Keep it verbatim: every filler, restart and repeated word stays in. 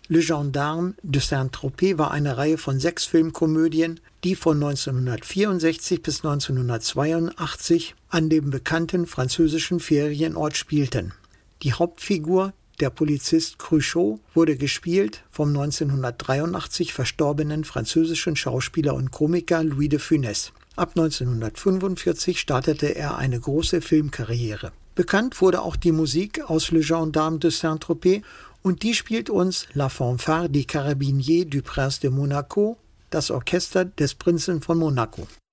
Le Gendarme de Saint-Tropez war eine Reihe von sechs Filmkomödien, die von neunzehnhundertvierundsechzig bis neunzehnhundertzweiundachtzig an dem bekannten französischen Ferienort spielten. Die Hauptfigur, der Polizist Cruchot, wurde gespielt vom neunzehnhundertdreiundachtzig verstorbenen französischen Schauspieler und Komiker Louis de Funès. Ab neunzehnhundertfünfundvierzig startete er eine große Filmkarriere. Bekannt wurde auch die Musik aus Le Gendarme de Saint-Tropez und die spielt uns La Fanfare des Carabiniers du Prince de Monaco, das Orchester des Prinzen von Monaco.